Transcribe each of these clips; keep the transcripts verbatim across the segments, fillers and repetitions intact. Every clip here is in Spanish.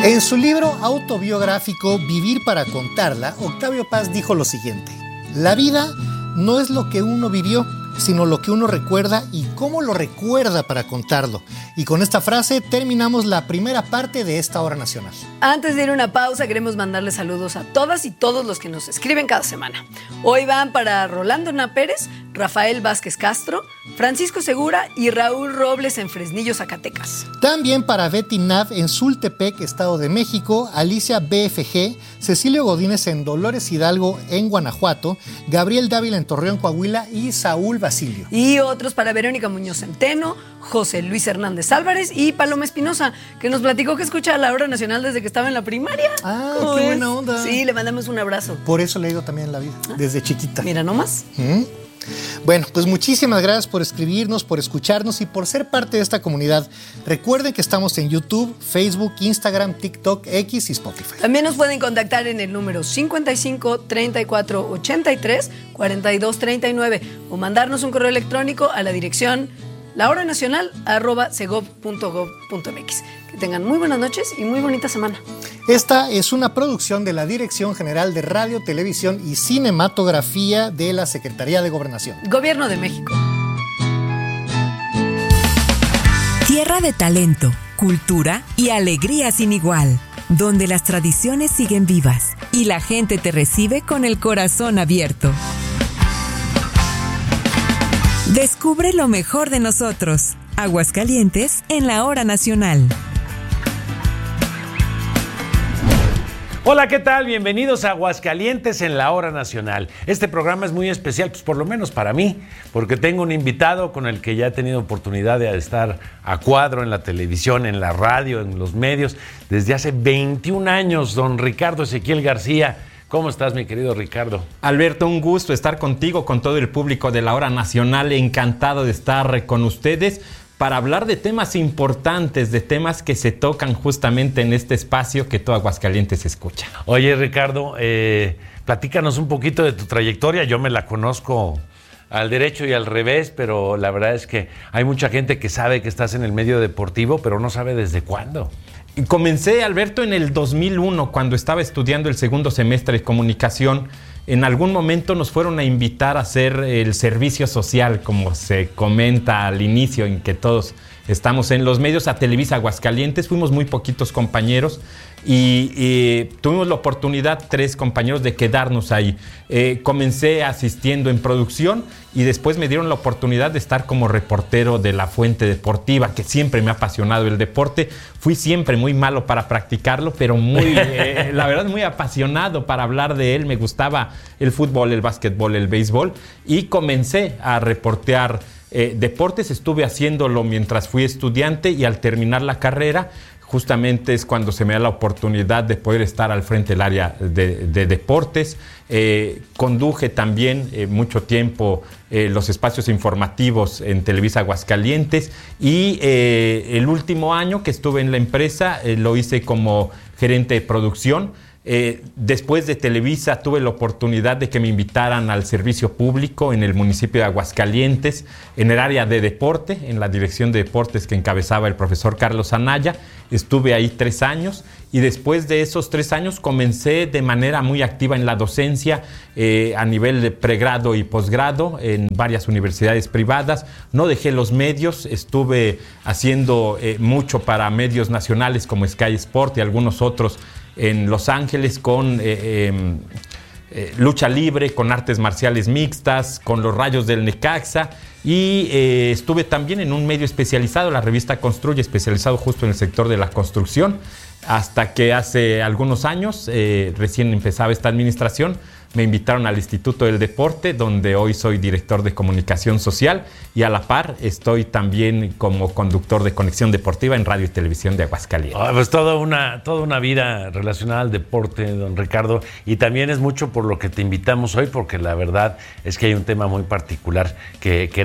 En su libro autobiográfico Vivir para contarla, Octavio Paz dijo lo siguiente: la vida no es lo que uno vivió, sino lo que uno recuerda y cómo lo recuerda para contarlo. Y con esta frase terminamos la primera parte de esta Hora Nacional. Antes de ir a una pausa, queremos mandarle saludos a todas y todos los que nos escriben cada semana. Hoy van para Rolando Na Pérez, Rafael Vázquez Castro, Francisco Segura y Raúl Robles en Fresnillo, Zacatecas. También para Betty Nav en Sultepec, Estado de México, Alicia B F G, Cecilio Godínez en Dolores Hidalgo en Guanajuato, Gabriel Dávila en Torreón, Coahuila y Saúl Basilio. Y otros para Verónica Muñoz Centeno, José Luis Hernández Álvarez y Paloma Espinosa, que nos platicó que escucha la Hora Nacional desde que estaba en la primaria. Ah, qué es? Buena onda. Sí, le mandamos un abrazo. Por eso le he ido también en la vida, ¿Ah? Desde chiquita. Mira nomás. ¿Mm? Bueno, pues muchísimas gracias por escribirnos, por escucharnos y por ser parte de esta comunidad. Recuerden que estamos en YouTube, Facebook, Instagram, TikTok, X y Spotify. También nos pueden contactar en el número cincuenta y cinco, treinta y cuatro, ochenta y tres, cuarenta y dos, treinta y nueve o mandarnos un correo electrónico a la dirección lahoranacional arroba segov punto gov punto mx. Que tengan muy buenas noches y muy bonita semana. Esta es una producción de la Dirección General de Radio, Televisión y Cinematografía de la Secretaría de Gobernación. Gobierno de México. Tierra de talento, cultura y alegría sin igual, donde las tradiciones siguen vivas y la gente te recibe con el corazón abierto. Descubre lo mejor de nosotros. Aguascalientes en la Hora Nacional. Hola, ¿qué tal? Bienvenidos a Aguascalientes en la Hora Nacional. Este programa es muy especial, pues por lo menos para mí, porque tengo un invitado con el que ya he tenido oportunidad de estar a cuadro en la televisión, en la radio, en los medios, desde hace veintiún años, don Ricardo Ezequiel García. ¿Cómo estás, mi querido Ricardo? Alberto, un gusto estar contigo, con todo el público de la Hora Nacional. Encantado de estar con ustedes para hablar de temas importantes, de temas que se tocan justamente en este espacio que todo Aguascalientes escucha. Oye, Ricardo, eh, platícanos un poquito de tu trayectoria. Yo me la conozco al derecho y al revés, pero la verdad es que hay mucha gente que sabe que estás en el medio deportivo, pero no sabe desde cuándo. Comencé, Alberto, en el dos mil uno, cuando estaba estudiando el segundo semestre de comunicación. En algún momento nos fueron a invitar a hacer el servicio social, como se comenta al inicio, en que todos estamos en los medios, a Televisa Aguascalientes. Fuimos muy poquitos compañeros y, y tuvimos la oportunidad, tres compañeros, de quedarnos ahí. Eh, comencé asistiendo en producción y después me dieron la oportunidad de estar como reportero de La Fuente Deportiva, que siempre me ha apasionado el deporte. Fui siempre muy malo para practicarlo, pero muy, eh, la verdad, muy apasionado para hablar de él. Me gustaba el fútbol, el básquetbol, el béisbol, y comencé a reportear eh, deportes. Estuve haciéndolo mientras fui estudiante y al terminar la carrera, justamente es cuando se me da la oportunidad de poder estar al frente del área de, de deportes. Eh, conduje también eh, mucho tiempo eh, los espacios informativos en Televisa Aguascalientes y eh, el último año que estuve en la empresa eh, lo hice como gerente de producción. Eh, después de Televisa tuve la oportunidad de que me invitaran al servicio público en el municipio de Aguascalientes, en el área de deporte, en la dirección de deportes que encabezaba el profesor Carlos Anaya. Estuve ahí tres años y después de esos tres años comencé de manera muy activa en la docencia eh, a nivel de pregrado y posgrado en varias universidades privadas. No dejé los medios, estuve haciendo eh, mucho para medios nacionales como Sky Sport y algunos otros en Los Ángeles, con eh, eh, eh, lucha libre, con artes marciales mixtas, con los Rayos del Necaxa, y eh, estuve también en un medio especializado, la revista Construye, especializado justo en el sector de la construcción, hasta que hace algunos años, eh, recién empezaba esta administración, me invitaron al Instituto del Deporte, donde hoy soy director de comunicación social, y a la par estoy también como conductor de Conexión Deportiva en Radio y Televisión de Aguascalientes. Oh, pues toda una, toda una vida relacionada al deporte, don Ricardo, y también es mucho por lo que te invitamos hoy, porque la verdad es que hay un tema muy particular que queremos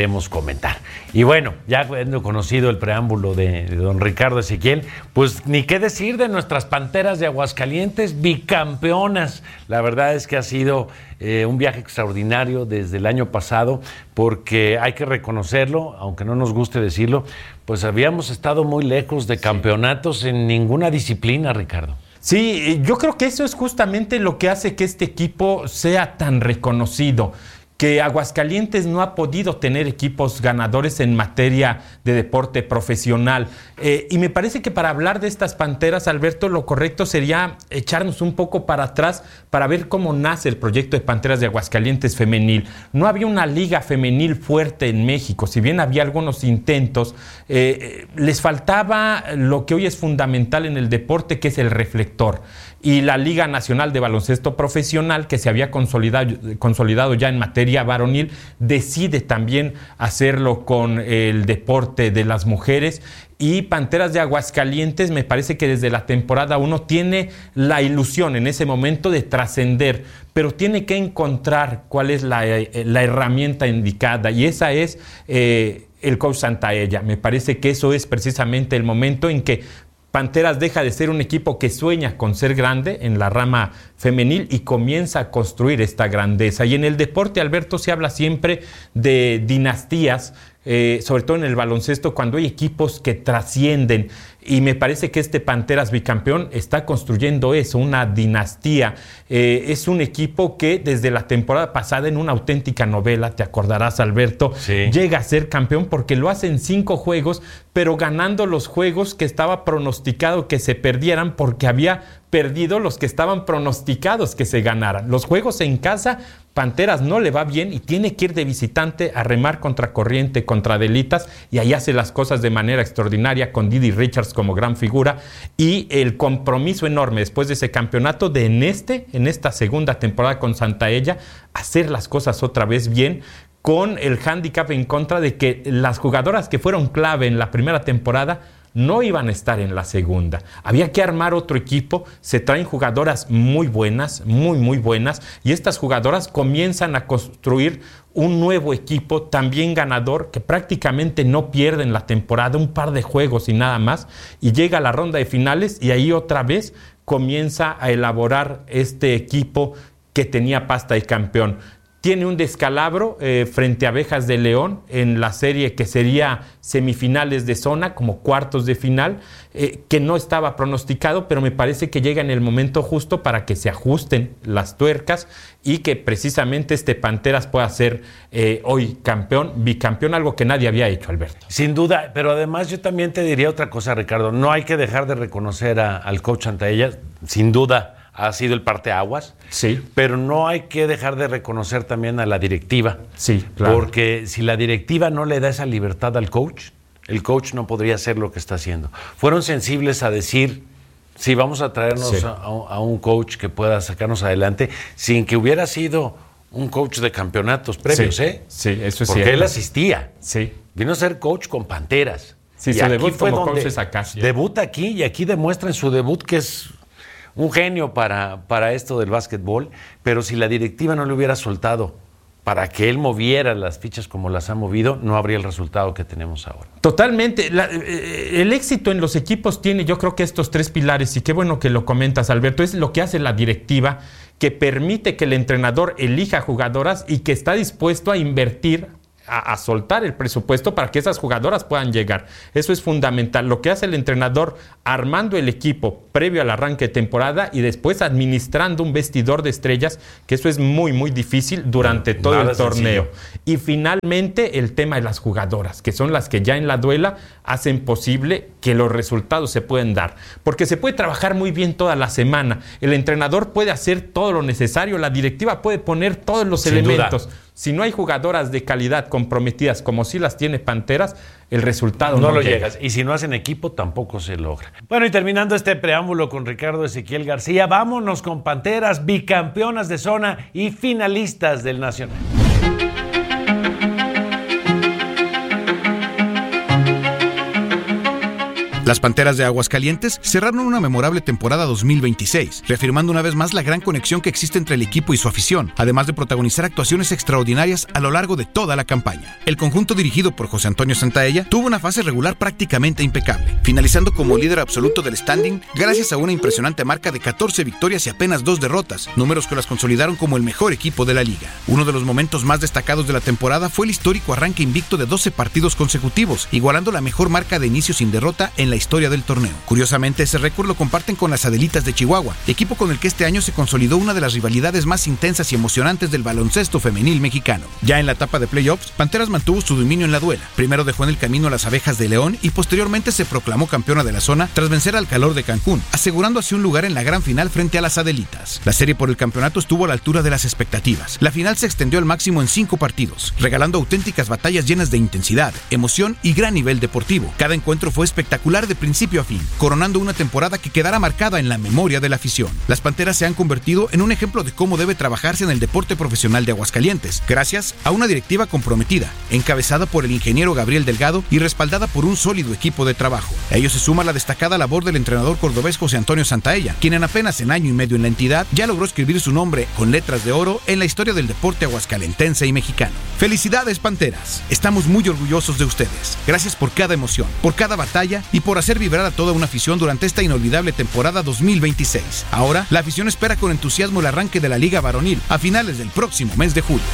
queremos comentar. Y bueno, ya habiendo conocido el preámbulo de, de don Ricardo Ezequiel, pues ni qué decir de nuestras Panteras de Aguascalientes, bicampeonas. La verdad es que ha sido eh, un viaje extraordinario desde el año pasado, porque hay que reconocerlo, aunque no nos guste decirlo, pues habíamos estado muy lejos de campeonatos sí. en ninguna disciplina, Ricardo. Sí, yo creo que eso es justamente lo que hace que este equipo sea tan reconocido, que Aguascalientes no ha podido tener equipos ganadores en materia de deporte profesional. Eh, y me parece que para hablar de estas Panteras, Alberto, lo correcto sería echarnos un poco para atrás para ver cómo nace el proyecto de Panteras de Aguascalientes femenil. No había una liga femenil fuerte en México, si bien había algunos intentos, eh, les faltaba lo que hoy es fundamental en el deporte, que es el reflector. Y la Liga Nacional de Baloncesto Profesional, que se había consolidado, consolidado ya en materia varonil, decide también hacerlo con el deporte de las mujeres. Y Panteras de Aguascalientes, me parece que desde la temporada uno tiene la ilusión en ese momento de trascender, pero tiene que encontrar cuál es la, la herramienta indicada, y esa es eh, el coach Santaella. Me parece que eso es precisamente el momento en que Panteras deja de ser un equipo que sueña con ser grande en la rama femenil y comienza a construir esta grandeza. Y en el deporte, Alberto, se habla siempre de dinastías, eh, sobre todo en el baloncesto, cuando hay equipos que trascienden. Y me parece que este Panteras bicampeón está construyendo eso, una dinastía. Eh, es un equipo que desde la temporada pasada, en una auténtica novela, te acordarás, Alberto, sí. llega a ser campeón porque lo hace en cinco juegos, pero ganando los juegos que estaba pronosticado que se perdieran, porque había perdido los que estaban pronosticados que se ganaran. Los juegos en casa, Panteras no le va bien y tiene que ir de visitante a remar contra corriente, contra Delitas, y ahí hace las cosas de manera extraordinaria con Didi Richards como gran figura, y el compromiso enorme después de ese campeonato de en este, en esta segunda temporada con Santaella, hacer las cosas otra vez bien, con el hándicap en contra de que las jugadoras que fueron clave en la primera temporada no iban a estar en la segunda. Había que armar otro equipo, se traen jugadoras muy buenas, muy, muy buenas, y estas jugadoras comienzan a construir un nuevo equipo también ganador, que prácticamente no pierde en la temporada, un par de juegos y nada más, y llega a la ronda de finales y ahí otra vez comienza a elaborar este equipo que tenía pasta de campeón. Tiene un descalabro eh, frente a Abejas de León en la serie que sería semifinales de zona, como cuartos de final, eh, que no estaba pronosticado, pero me parece que llega en el momento justo para que se ajusten las tuercas y que precisamente este Panteras pueda ser eh, hoy campeón, bicampeón, algo que nadie había hecho, Alberto. Sin duda, pero además yo también te diría otra cosa, Ricardo. No hay que dejar de reconocer a, al coach Santaella, sin duda. Ha sido el parteaguas, sí. Pero no hay que dejar de reconocer también a la directiva. Sí, claro. Porque si la directiva no le da esa libertad al coach, el coach no podría hacer lo que está haciendo. Fueron sensibles a decir, sí, vamos a traernos sí. a, a un coach que pueda sacarnos adelante, sin que hubiera sido un coach de campeonatos previos, sí. ¿eh? Sí, eso es Porque cierto. él asistía. Sí. Vino a ser coach con Panteras. Sí, y su debut como coach es acá. Debuta aquí y aquí demuestra en su debut que es un genio para, para esto del básquetbol, pero si la directiva no le hubiera soltado para que él moviera las fichas como las ha movido, no habría el resultado que tenemos ahora. Totalmente. La, eh, el éxito en los equipos tiene, yo creo que estos tres pilares, y qué bueno que lo comentas, Alberto, es lo que hace la directiva, que permite que el entrenador elija jugadoras y que está dispuesto a invertir, A, a soltar el presupuesto para que esas jugadoras puedan llegar. Eso es fundamental. Lo que hace el entrenador armando el equipo previo al arranque de temporada y después administrando un vestidor de estrellas, que eso es muy, muy difícil durante no, todo el torneo. Sencillo. Y finalmente el tema de las jugadoras, que son las que ya en la duela hacen posible que los resultados se pueden dar. Porque se puede trabajar muy bien toda la semana. El entrenador puede hacer todo lo necesario, la directiva puede poner todos los Sin elementos. Duda. Si no hay jugadoras de calidad comprometidas como si las tiene Panteras, el resultado no, no lo llega. llega. Y si no hacen equipo, tampoco se logra. Bueno, y terminando este preámbulo con Ricardo Ezequiel García, vámonos con Panteras, bicampeonas de zona y finalistas del Nacional. Las Panteras de Aguascalientes cerraron una memorable temporada dos mil veintiséis, reafirmando una vez más la gran conexión que existe entre el equipo y su afición, además de protagonizar actuaciones extraordinarias a lo largo de toda la campaña. El conjunto dirigido por José Antonio Santaella tuvo una fase regular prácticamente impecable, finalizando como líder absoluto del standing gracias a una impresionante marca de catorce victorias y apenas dos derrotas, números que las consolidaron como el mejor equipo de la liga. Uno de los momentos más destacados de la temporada fue el histórico arranque invicto de doce partidos consecutivos, igualando la mejor marca de inicio sin derrota en la historia del torneo. Curiosamente, ese récord lo comparten con las Adelitas de Chihuahua, equipo con el que este año se consolidó una de las rivalidades más intensas y emocionantes del baloncesto femenil mexicano. Ya en la etapa de playoffs, Panteras mantuvo su dominio en la duela. Primero dejó en el camino a las Abejas de León y posteriormente se proclamó campeona de la zona tras vencer al Calor de Cancún, asegurando así un lugar en la gran final frente a las Adelitas. La serie por el campeonato estuvo a la altura de las expectativas. La final se extendió al máximo en cinco partidos, regalando auténticas batallas llenas de intensidad, emoción y gran nivel deportivo. Cada encuentro fue espectacular de principio a fin, coronando una temporada que quedará marcada en la memoria de la afición. Las Panteras se han convertido en un ejemplo de cómo debe trabajarse en el deporte profesional de Aguascalientes, gracias a una directiva comprometida, encabezada por el ingeniero Gabriel Delgado y respaldada por un sólido equipo de trabajo. A ello se suma la destacada labor del entrenador cordobés José Antonio Santaella, quien en apenas en año y medio en la entidad ya logró escribir su nombre con letras de oro en la historia del deporte aguascalentense y mexicano. ¡Felicidades, Panteras! Estamos muy orgullosos de ustedes. Gracias por cada emoción, por cada batalla y por hacer vibrar a toda una afición durante esta inolvidable temporada dos mil veintiséis. Ahora, la afición espera con entusiasmo el arranque de la Liga Varonil a finales del próximo mes de julio.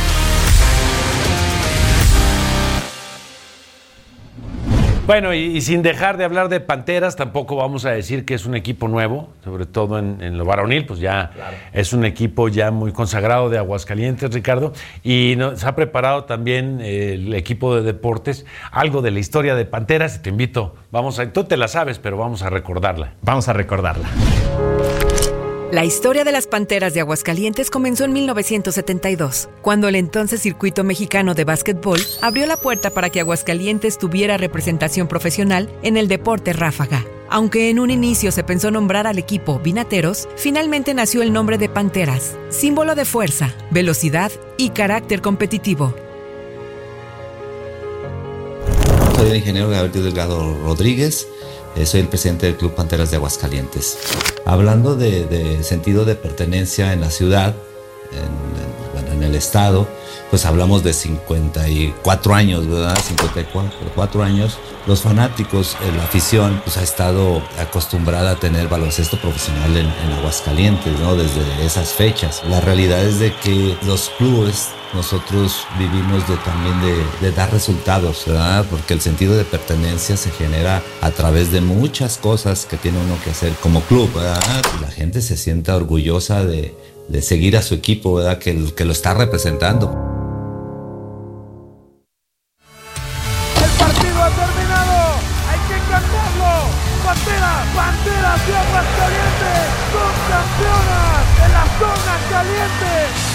Bueno, y, y sin dejar de hablar de Panteras, tampoco vamos a decir que es un equipo nuevo, sobre todo en, en lo varonil, pues ya claro. Es un equipo ya muy consagrado de Aguascalientes, Ricardo, y nos ha preparado también eh, el equipo de deportes, algo de la historia de Panteras, y te invito, vamos a, tú te la sabes, pero vamos a recordarla. Vamos a recordarla. La historia de las Panteras de Aguascalientes comenzó en mil novecientos setenta y dos, cuando el entonces Circuito Mexicano de Básquetbol abrió la puerta para que Aguascalientes tuviera representación profesional en el deporte ráfaga. Aunque en un inicio se pensó nombrar al equipo Vinateros, finalmente nació el nombre de Panteras, símbolo de fuerza, velocidad y carácter competitivo. Soy el ingeniero Gabriel Delgado Rodríguez. Soy el presidente del Club Panteras de Aguascalientes. Hablando de, de sentido de pertenencia en la ciudad, en, en, bueno, en el estado, pues hablamos de cincuenta y cuatro años, ¿verdad? cincuenta y cuatro años. Los fanáticos, la afición, pues ha estado acostumbrada a tener baloncesto profesional en, en Aguascalientes, ¿no? Desde esas fechas. La realidad es de que los clubes, nosotros vivimos de, también de, de dar resultados, ¿verdad? Porque el sentido de pertenencia se genera a través de muchas cosas que tiene uno que hacer como club, ¿verdad? La gente se sienta orgullosa de, de seguir a su equipo, ¿verdad? Que, que lo está representando. El partido ha terminado, hay que cantarlo. Panteras, Panteras de Aguascalientes son campeonas de la zona caliente.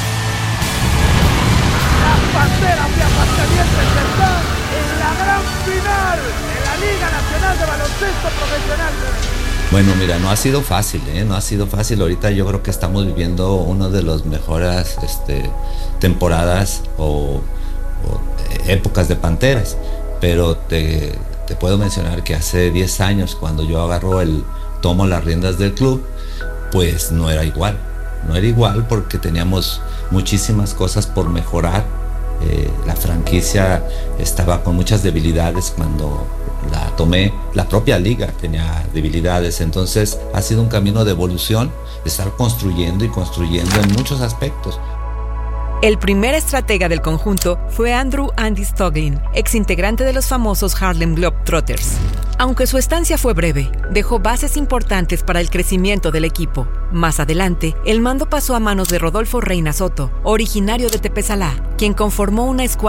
Las Panteras de Aguascalientes están en la gran final de la Liga Nacional de Baloncesto Profesional. Bueno, mira, no ha sido fácil, ¿eh? No ha sido fácil. Ahorita yo creo que estamos viviendo una de las mejores este, temporadas o, o épocas de Panteras. Pero te, te puedo mencionar que hace diez años, cuando yo agarro el, tomo las riendas del club, pues no era igual. No era igual porque teníamos muchísimas cosas por mejorar. Eh, la franquicia estaba con muchas debilidades cuando la tomé. La propia liga tenía debilidades. Entonces ha sido un camino de evolución, de estar construyendo y construyendo en muchos aspectos. El primer estratega del conjunto fue Andrew Andy Stoglin, exintegrante de los famosos Harlem Globetrotters. Aunque su estancia fue breve, dejó bases importantes para el crecimiento del equipo. Más adelante, el mando pasó a manos de Rodolfo Reina Soto, originario de Tepezalá, quien conformó una escuadra